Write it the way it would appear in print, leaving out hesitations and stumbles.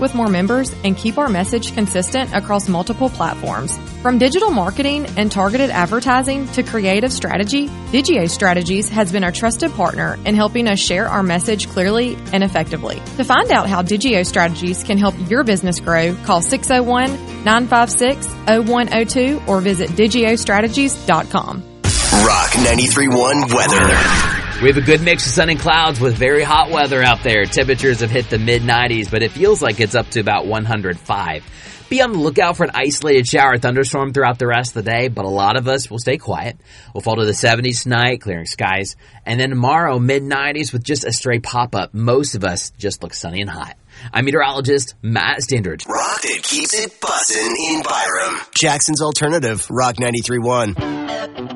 with more members and keep our message consistent across multiple platforms. From digital marketing and targeted advertising to creative strategy, Digio Strategies has been our trusted partner in helping us share our message clearly and effectively. To find out how Digio Strategies can help your business grow, call 601-956-0102 or visit digiostrategies.com. Rock 93.1 weather. We have a good mix of sun and clouds with very hot weather out there. Temperatures have hit the mid-90s, but it feels like it's up to about 105. Be on the lookout for an isolated shower or thunderstorm throughout the rest of the day, but a lot of us will stay quiet. We'll fall to the 70s tonight, clearing skies. And then tomorrow, mid-90s with just a stray pop-up. Most of us just look sunny and hot. I'm meteorologist Matt Standard. Rock that keeps it bussin' in Byram. Jackson's Alternative, Rock 93.1.